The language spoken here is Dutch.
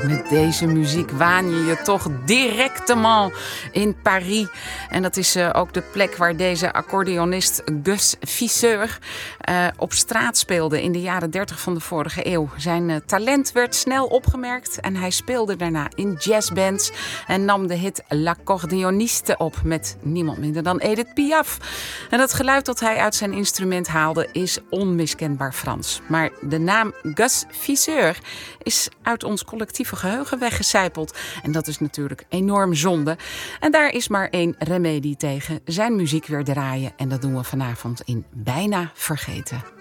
Met deze muziek waan je je toch directement in Paris. En dat is ook de plek waar deze accordeonist Gus Viseur op straat speelde in de jaren 30 van de vorige eeuw. Zijn talent werd snel opgemerkt en hij speelde daarna in jazzbands en nam de hit L'Accordéoniste op met niemand minder dan Edith Piaf. En dat geluid dat hij uit zijn instrument haalde is onmiskenbaar Frans. Maar de naam Gus Viseur is uit ons collectieve geheugen weggecijpeld. En dat is natuurlijk enorm zonde. En daar is maar één remedie tegen. Zijn muziek weer draaien. En dat doen we vanavond in Bijna Vergeten.